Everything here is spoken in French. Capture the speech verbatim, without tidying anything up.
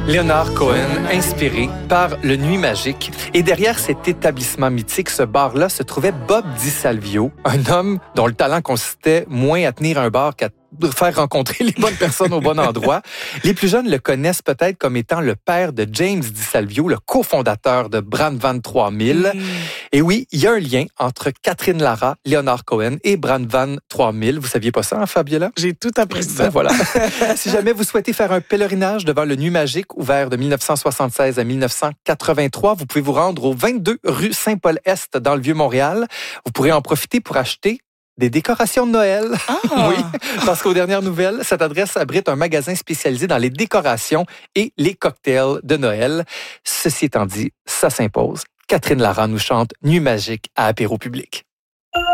Leonard Cohen, inspiré par le Nuit Magique. Et derrière cet établissement mythique, ce bar-là, se trouvait Bob DiSalvio, un homme dont le talent consistait moins à tenir un bar qu'à faire rencontrer les bonnes personnes au bon endroit. Les plus jeunes le connaissent peut-être comme étant le père de James DiSalvio, le cofondateur de Brandvan trois mille. Mmh. Et oui, il y a un lien entre Catherine Lara, Leonard Cohen et Brandvan trois mille. Vous saviez pas ça, hein, Fabiola? J'ai tout appris ça. Ben voilà. Si jamais vous souhaitez faire un pèlerinage devant le Nuit Magique, ouvert de dix-neuf cent soixante-seize à dix-neuf cent quatre-vingt-trois, vous pouvez vous rendre au vingt-deux rue Saint-Paul-Est dans le Vieux-Montréal. Vous pourrez en profiter pour acheter des décorations de Noël. Ah. Oui, parce qu'aux dernières nouvelles, cette adresse abrite un magasin spécialisé dans les décorations et les cocktails de Noël. Ceci étant dit, ça s'impose. Catherine Lara nous chante Nuit Magique à apéro public.